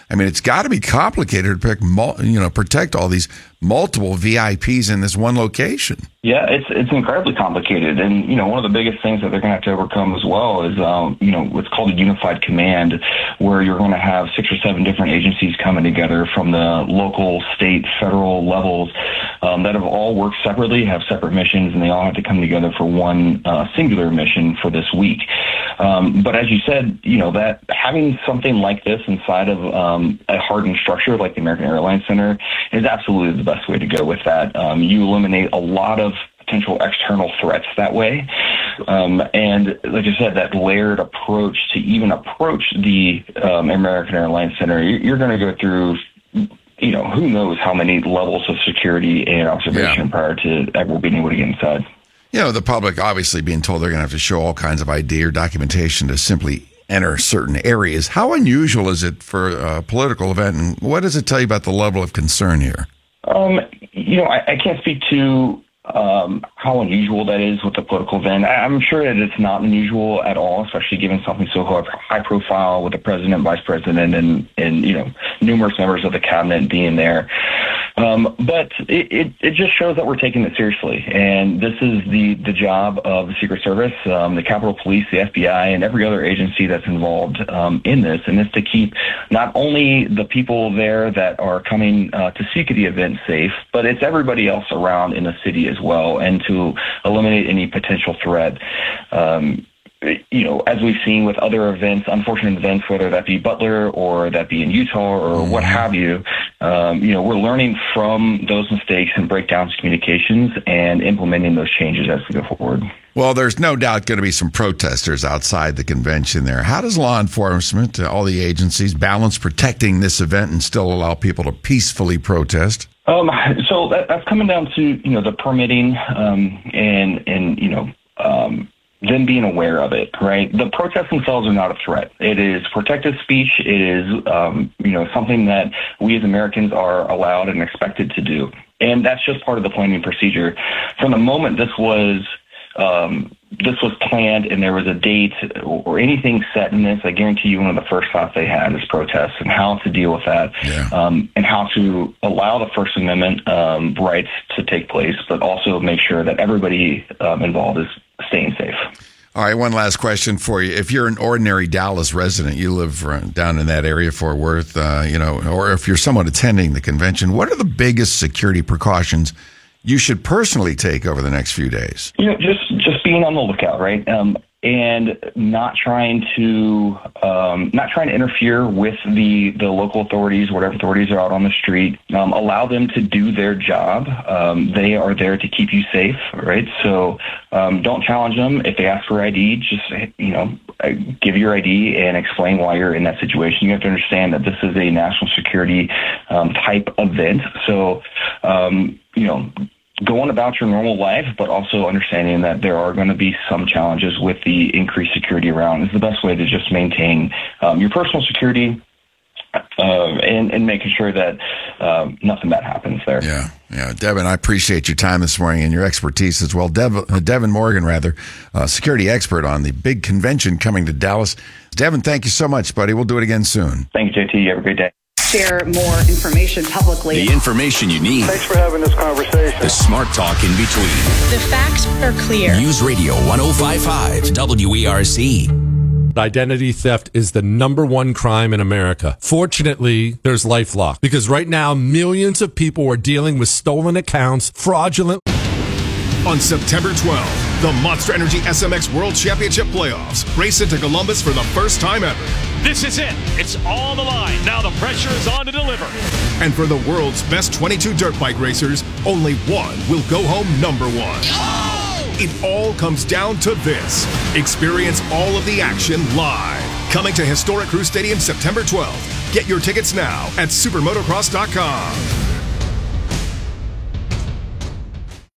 I mean, it's got to be complicated to protect all these multiple VIPs in this one location. Yeah, it's incredibly complicated. And, one of the biggest things that they're going to have to overcome as well is, what's called a unified command, where you're going to have 6 or 7 different agencies coming together from the local, state, federal levels that have all worked separately, have separate missions, and they all have to come together for one singular mission for this week. But as you said, that having something like this inside of a hardened structure like the American Airlines Center is absolutely the best way to go with that. You eliminate a lot of potential external threats that way. And like I said, that layered approach to even approach the American Airlines Center, you're going to go through, who knows how many levels of security and observation prior to ever being able to get inside. The public obviously being told they're going to have to show all kinds of ID or documentation to simply enter certain areas. How unusual is it for a political event, and what does it tell you about the level of concern here? I can't speak to how unusual that is with the political event. I'm sure that it's not unusual at all, especially given something so high profile with the president, vice president, and numerous members of the cabinet being there. But it just shows that we're taking it seriously. And this is the job of the Secret Service, the Capitol Police, the FBI, and every other agency that's involved in this. And it's to keep not only the people there that are coming to seek the event safe, but it's everybody else around in the city as well, and to eliminate any potential threat. As we've seen with other events, unfortunate events, whether that be Butler or that be in Utah or what have you, we're learning from those mistakes and breakdowns in communications and implementing those changes as we go forward. Well, there's no doubt going to be some protesters outside the convention there. How does law enforcement, all the agencies, balance protecting this event and still allow people to peacefully protest? So that's coming down to, the permitting and them being aware of it, right? The protests themselves are not a threat. It is protected speech. It is, something that we as Americans are allowed and expected to do. And that's just part of the planning procedure. From the moment this was planned and there was a date or anything set in this, I guarantee you one of the first thoughts they had is protests and how to deal with that, and how to allow the First Amendment rights to take place, but also make sure that everybody involved is staying safe. All right, one last question for you. If you're an ordinary Dallas resident, you live down in that area, Fort Worth, or if you're someone attending the convention, what are the biggest security precautions you should personally take over the next few days? Just being on the lookout, right? And not trying to interfere with the local authorities, whatever authorities are out on the street. Allow them to do their job. They are there to keep you safe, right? So don't challenge them. If they ask for ID, just give your ID and explain why you're in that situation. You have to understand that this is a national security type event. So going about your normal life, but also understanding that there are going to be some challenges with the increased security around is the best way to just maintain your personal security and making sure that nothing bad happens there. Yeah. Devin, I appreciate your time this morning and your expertise as well. Devin Morgan, security expert on the big convention coming to Dallas. Devin, thank you so much, buddy. We'll do it again soon. Thank you, JT. You have a great day. Share more information publicly. The information you need. Thanks for having this conversation. The smart talk in between. The facts are clear. News Radio 105.5 WERC. Identity theft is the #1 crime in America. Fortunately, there's LifeLock, because right now millions of people are dealing with stolen accounts, fraudulent. On September 12th, the Monster Energy SMX World Championship Playoffs race into Columbus for the first time ever. This is it. It's all the line. Now the pressure is on to deliver. And for the world's best 22 dirt bike racers, only one will go home #1. Oh! It all comes down to this. Experience all of the action live. Coming to historic Crew Stadium September 12th. Get your tickets now at supermotocross.com.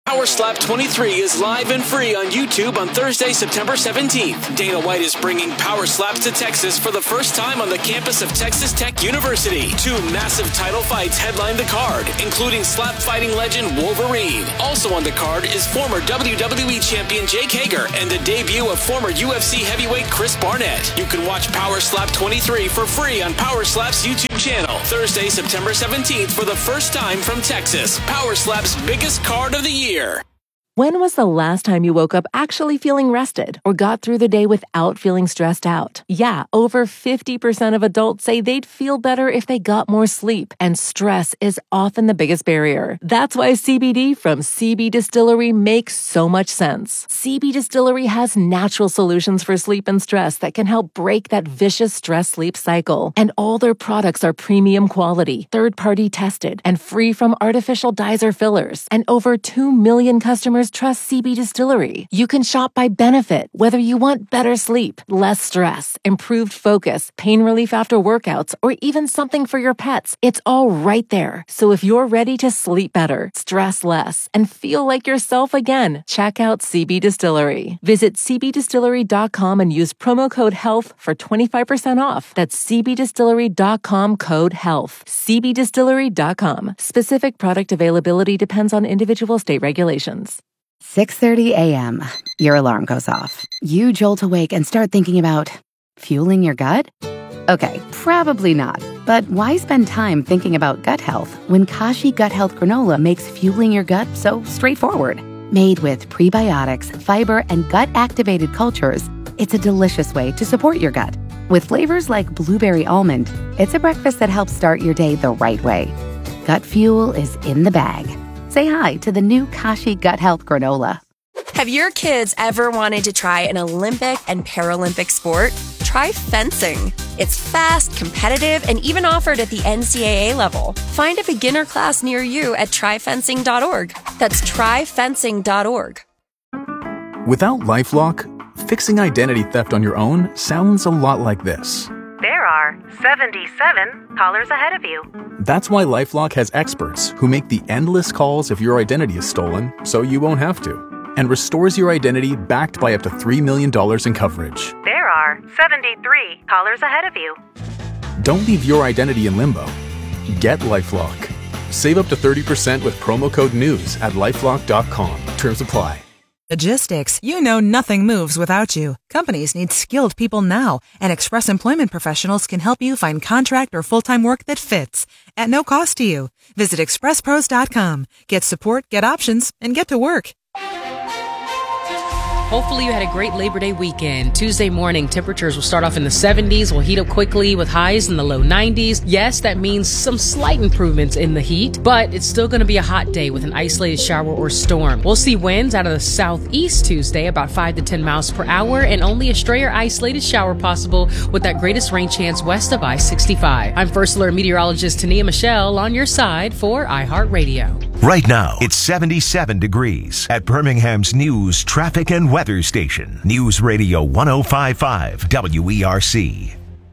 Power Slap 23 is live and free on YouTube on Thursday, September 17th. Dana White is bringing Power Slaps to Texas for the first time on the campus of Texas Tech University. 2 massive title fights headline the card, including slap fighting legend Wolverine. Also on the card is former WWE champion Jake Hager and the debut of former UFC heavyweight Chris Barnett. You can watch Power Slap 23 for free on Power Slap's YouTube channel. Thursday, September 17th for the first time from Texas. Power Slap's biggest card of the year. When was the last time you woke up actually feeling rested or got through the day without feeling stressed out? Yeah, over 50% of adults say they'd feel better if they got more sleep, and stress is often the biggest barrier. That's why CBD from CB Distillery makes so much sense. CB Distillery has natural solutions for sleep and stress that can help break that vicious stress-sleep cycle. And all their products are premium quality, third-party tested, and free from artificial dyes or fillers. And over 2 million customers trust CB Distillery. You can shop by benefit, whether you want better sleep, less stress, improved focus, pain relief after workouts, or even something for your pets. It's all right there. So if you're ready to sleep better, stress less, and feel like yourself again, check out CB Distillery. Visit cbdistillery.com and use promo code HEALTH for 25% off. That's cbdistillery.com code HEALTH. cbdistillery.com. Specific product availability depends on individual state regulations. 6:30 a.m. Your alarm goes off. You jolt awake and start thinking about fueling your gut? Okay, probably not. But why spend time thinking about gut health when Kashi Gut Health Granola makes fueling your gut so straightforward? Made with prebiotics, fiber, and gut-activated cultures, it's a delicious way to support your gut. With flavors like blueberry almond, it's a breakfast that helps start your day the right way. Gut fuel is in the bag. Say hi to the new Kashi Gut Health Granola. Have your kids ever wanted to try an Olympic and Paralympic sport? Try fencing. It's fast, competitive, and even offered at the NCAA level. Find a beginner class near you at tryfencing.org. That's tryfencing.org. Without LifeLock, fixing identity theft on your own sounds a lot like this. There are 77 callers ahead of you. That's why LifeLock has experts who make the endless calls if your identity is stolen, so you won't have to, and restores your identity backed by up to $3 million in coverage. There are 73 callers ahead of you. Don't leave your identity in limbo. Get LifeLock. Save up to 30% with promo code NEWS at LifeLock.com. Terms apply. Logistics. You know nothing moves without you. Companies need skilled people now, and Express Employment Professionals can help you find contract or full-time work that fits at no cost to you. Visit expresspros.com. Get support, get options, and get to work. Hopefully you had a great Labor Day weekend. Tuesday morning, temperatures will start off in the 70s, will heat up quickly with highs in the low 90s. Yes, that means some slight improvements in the heat, but it's still going to be a hot day with an isolated shower or storm. We'll see winds out of the southeast Tuesday, about 5 to 10 miles per hour, and only a stray or isolated shower possible with that greatest rain chance west of I-65. I'm First Alert meteorologist Tania Michelle on your side for iHeartRadio. Right now, it's 77 degrees at Birmingham's news, traffic, and weather station. News Radio 105.5 WERC.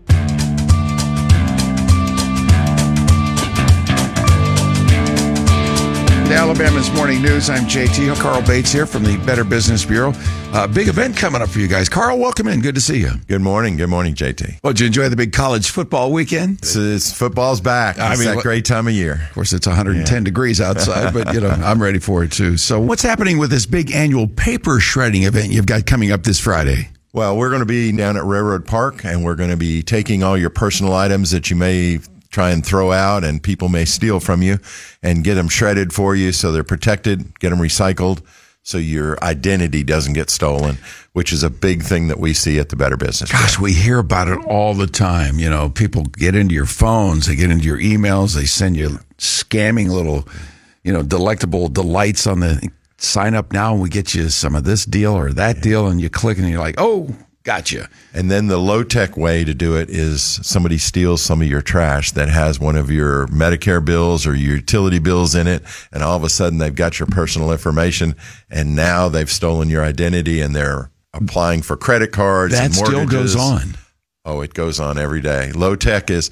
The Alabama's Morning News. I'm JT. Carl Bates here from the Better Business Bureau. Big event coming up for you guys. Carl, welcome in. Good to see you. Good morning. Good morning, JT. Well, did you enjoy the big college football weekend? It's football's back. It's that great time of year. Of course, it's 110 degrees outside, but I'm ready for it too. So what's happening with this big annual paper shredding event you've got coming up this Friday? Well, we're going to be down at Railroad Park, and we're going to be taking all your personal items that you may try and throw out and people may steal from you and get them shredded for you so they're protected, get them recycled so your identity doesn't get stolen, which is a big thing that we see at the Better Business. Gosh, we hear about it all the time. You know, people get into your phones, they get into your emails, they send you scamming little, delectable delights on the sign up now and we get you some of this deal or that deal, and you click and you're like, oh, gotcha. And then the low-tech way to do it is somebody steals some of your trash that has one of your Medicare bills or your utility bills in it, and all of a sudden they've got your personal information, and now they've stolen your identity, and they're applying for credit cards and mortgages. That still goes on. Oh, it goes on every day. Low-tech is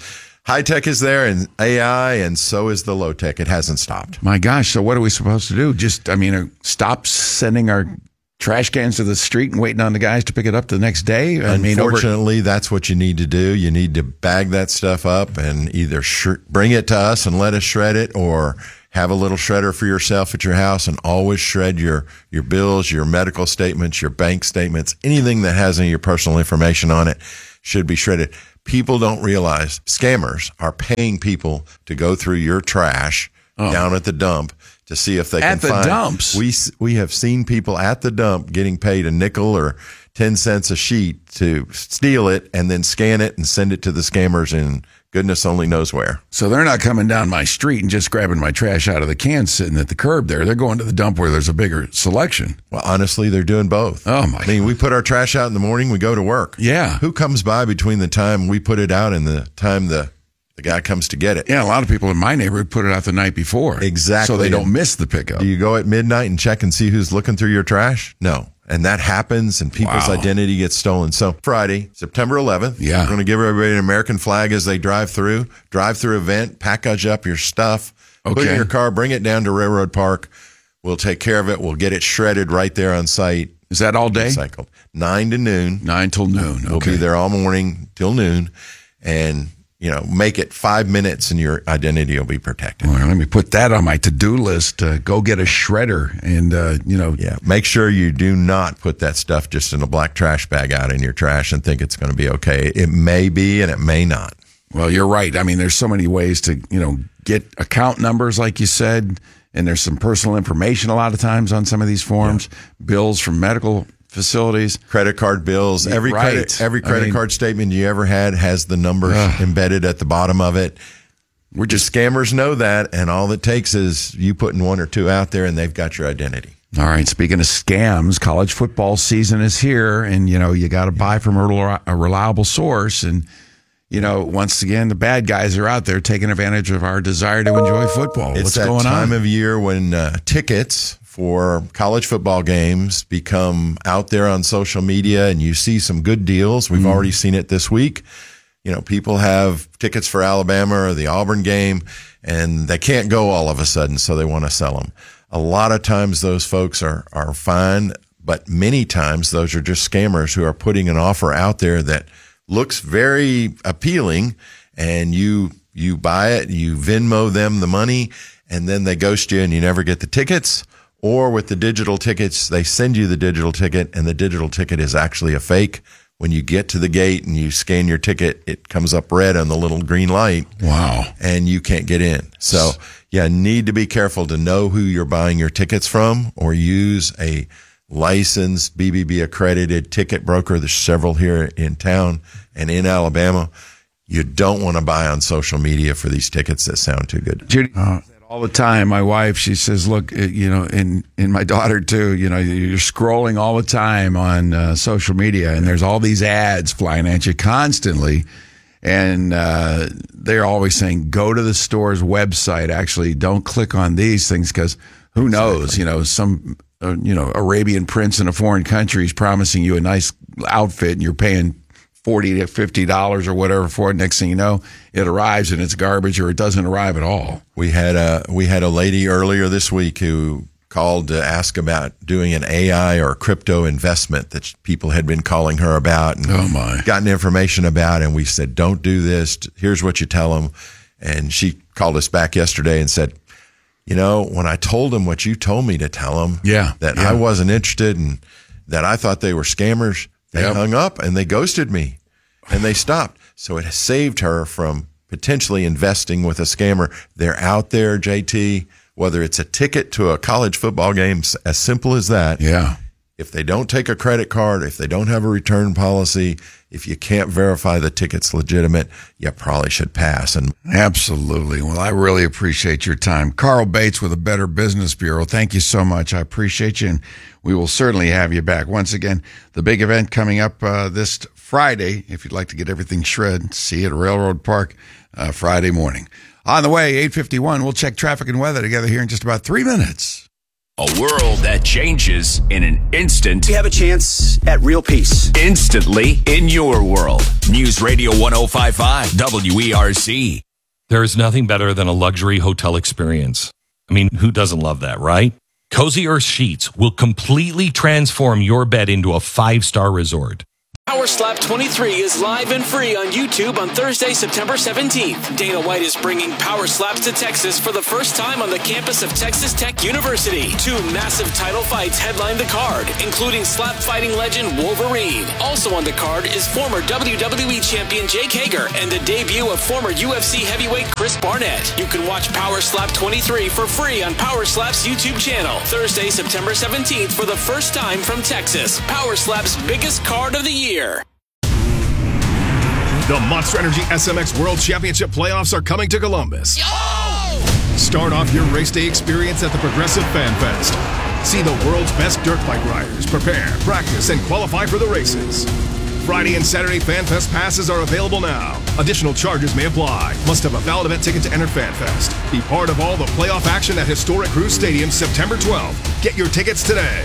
High tech is there and AI, and so is the low tech. It hasn't stopped. My gosh, so what are we supposed to do? Just, stop sending our trash cans to the street and waiting on the guys to pick it up the next day? Unfortunately, that's what you need to do. You need to bag that stuff up and either bring it to us and let us shred it, or have a little shredder for yourself at your house, and always shred your bills, your medical statements, your bank statements, anything that has any of your personal information on it should be shredded. People don't realize scammers are paying people to go through your trash down at the dump to see if they can find. At the dumps? We have seen people at the dump getting paid a nickel or 10 cents a sheet to steal it and then scan it and send it to the scammers in goodness only knows where. So they're not coming down my street and just grabbing my trash out of the can sitting at the curb there. They're going to the dump where there's a bigger selection. Well, honestly, they're doing both. Oh, my. We put our trash out in the morning, we go to work. Yeah. Who comes by between the time we put it out and the time the guy comes to get it? Yeah, a lot of people in my neighborhood put it out the night before. Exactly. So they don't miss the pickup. Do you go at midnight and check and see who's looking through your trash? No. And that happens, and people's identity gets stolen. So Friday, September 11th, we're going to give everybody an American flag as they drive through event, package up your stuff, put it in your car, bring it down to Railroad Park. We'll take care of it. We'll get it shredded right there on site. Is that all day? Recycled. 9 to noon. 9 till noon. We'll be there all morning till noon, and make it 5 minutes and your identity will be protected. Well, let me put that on my to-do list. Go get a shredder and, make sure you do not put that stuff just in a black trash bag out in your trash and think it's going to be okay. It may be and it may not. Well, you're right. There's so many ways to, get account numbers, like you said, and there's some personal information a lot of times on some of these forms, bills from medical facilities, credit card bills, every credit card statement you ever had has the numbers embedded at the bottom of it. We're just scammers know that, and all it takes is you putting one or two out there, and they've got your identity. All right. Speaking of scams, college football season is here, and you got to buy from a reliable source. And once again, the bad guys are out there taking advantage of our desire to enjoy football. It's What's that going time on? of year when tickets for college football games become out there on social media, and you see some good deals. We've already seen it this week. People have tickets for Alabama or the Auburn game, and they can't go all of a sudden, so they want to sell them. A lot of times those folks are fine, but many times those are just scammers who are putting an offer out there that looks very appealing, and you buy it, you Venmo them the money, and then they ghost you and you never get the tickets. Or with the digital tickets, they send you the digital ticket, and the digital ticket is actually a fake. When you get to the gate and you scan your ticket, it comes up red on the little green light. Wow. And you can't get in. So, need to be careful to know who you're buying your tickets from, or use a licensed BBB accredited ticket broker. There's several here in town and in Alabama. You don't want to buy on social media for these tickets that sound too good. Judy, all the time, my wife, she says, look, and my daughter too, you're scrolling all the time on social media, and there's all these ads flying at you constantly. And they're always saying, go to the store's website. Actually, don't click on these things, because who knows, some Arabian prince in a foreign country is promising you a nice outfit, and you're paying $40 to $50 or whatever for it. Next thing you know, it arrives and it's garbage, or it doesn't arrive at all. We had a lady earlier this week who called to ask about doing an AI or crypto investment that people had been calling her about and gotten information about. And we said, don't do this. Here's what you tell them. And she called us back yesterday and said, when I told them what you told me to tell them, I wasn't interested and that I thought they were scammers, they hung up and they ghosted me and they stopped. So it has saved her from potentially investing with a scammer. They're out there, JT, whether it's a ticket to a college football game, as simple as that. Yeah. If they don't take a credit card, if they don't have a return policy, if you can't verify the ticket's legitimate, you probably should pass. And absolutely. Well, I really appreciate your time. Carl Bates with the Better Business Bureau. Thank you so much. I appreciate you, and we will certainly have you back. Once again, the big event coming up this Friday. If you'd like to get everything shredded, see you at Railroad Park Friday morning. On the way, 8:51, we'll check traffic and weather together here in just about 3 minutes. A world that changes in an instant. We have a chance at real peace. Instantly in your world. News Radio 1055 WERC. There is nothing better than a luxury hotel experience. I mean, who doesn't love that, right? Cozy Earth Sheets will completely transform your bed into a 5-star resort. Power Slap 23 is live and free on YouTube on Thursday, September 17th. Dana White is bringing Power Slaps to Texas for the first time on the campus of Texas Tech University. 2 massive title fights headline the card, including slap fighting legend Wolverine. Also on the card is former WWE champion Jake Hager and the debut of former UFC heavyweight Chris Barnett. You can watch Power Slap 23 for free on Power Slap's YouTube channel. Thursday, September 17th for the first time from Texas. Power Slap's biggest card of the year. The Monster Energy SMX World Championship playoffs are coming to Columbus. Start off your race day experience at the Progressive Fan Fest. See the world's best dirt bike riders prepare, practice, and qualify for the races. Friday and Saturday Fan Fest passes are available now. Additional charges may apply. Must have a valid event ticket to enter Fan Fest. Be part of all the playoff action at Historic Cruise Stadium September 12th. Get your tickets today.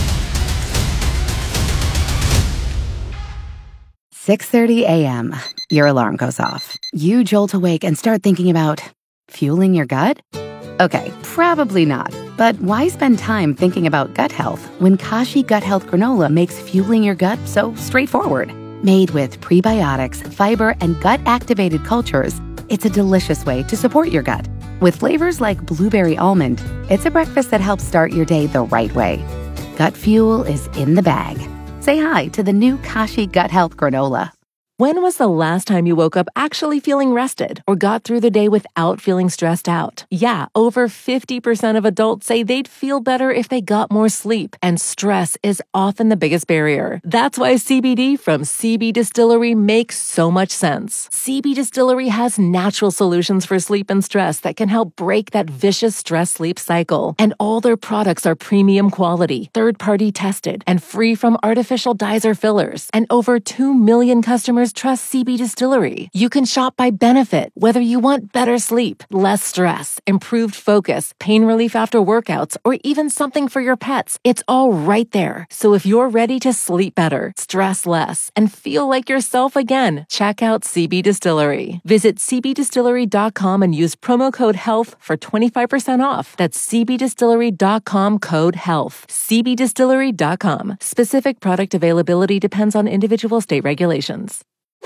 6:30 a.m. Your alarm goes off. You jolt awake and start thinking about fueling your gut? Okay, probably not. But why spend time thinking about gut health when Kashi Gut Health Granola makes fueling your gut so straightforward? Made with prebiotics, fiber, and gut-activated cultures, it's a delicious way to support your gut. With flavors like blueberry almond, it's a breakfast that helps start your day the right way. Gut fuel is in the bag. Say hi to the new Kashi Gut Health Granola. When was the last time you woke up actually feeling rested or got through the day without feeling stressed out? Yeah, over 50% of adults say they'd feel better if they got more sleep, and stress is often the biggest barrier. That's why CBD from CB Distillery makes so much sense. CB Distillery has natural solutions for sleep and stress that can help break that vicious stress-sleep cycle. And all their products are premium quality, third-party tested, and free from artificial dyes or fillers. And over 2 million customers trust CB Distillery. You can shop by benefit, whether you want better sleep, less stress, improved focus, pain relief after workouts, or even something for your pets. It's all right there. So if you're ready to sleep better, stress less, and feel like yourself again, check out CB Distillery. Visit cbdistillery.com and use promo code HEALTH for 25% off. That's cbdistillery.com code HEALTH. cbdistillery.com. Specific product availability depends on individual state regulations.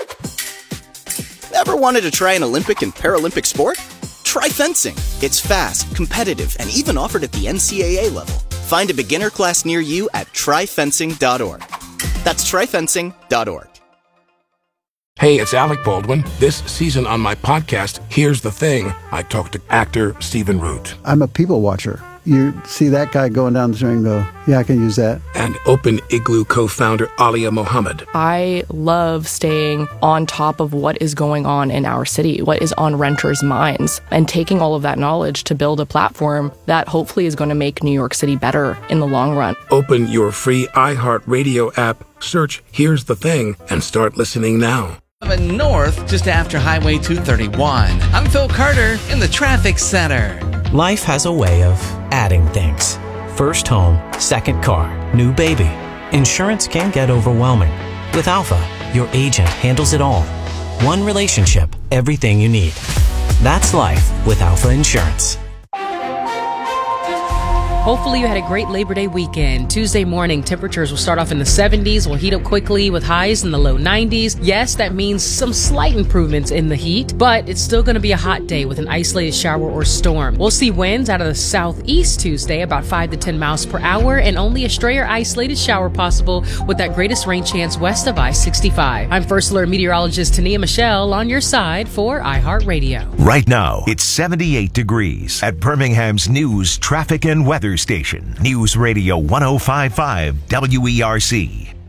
Ever wanted to try an Olympic and Paralympic sport? Try fencing. It's fast, competitive, and even offered at the NCAA level. Find a beginner class near you at tryfencing.org. That's tryfencing.org. Hey, it's Alec Baldwin. This season on my podcast, Here's the Thing, I talk to actor Stephen Root. I'm a people watcher. You see that guy going down the street and go, yeah, I can use that. And Open Igloo co-founder Alia Mohammed. I love staying on top of what is going on in our city, what is on renters' minds, and taking all of that knowledge to build a platform that hopefully is going to make New York City better in the long run. Open your free iHeartRadio app, search Here's the Thing, and start listening now. North, just after Highway 231. I'm Phil Carter in the traffic center. Life has a way of adding things. First home, second car, new baby. Insurance can get overwhelming. With Alpha, your agent handles it all. One relationship, everything you need. That's life with Alpha Insurance. Hopefully you had a great Labor Day weekend. Tuesday morning, temperatures will start off in the 70s, will heat up quickly with highs in the low 90s. Yes, that means some slight improvements in the heat, but it's still going to be a hot day with an isolated shower or storm. We'll see winds out of the southeast Tuesday, about 5 to 10 miles per hour, and only a stray or isolated shower possible with that greatest rain chance west of I-65. I'm First Alert meteorologist Tania Michelle on your side for iHeartRadio. Right now, it's 78 degrees at Birmingham's news, traffic, and weather station. News Radio 1055 WERC.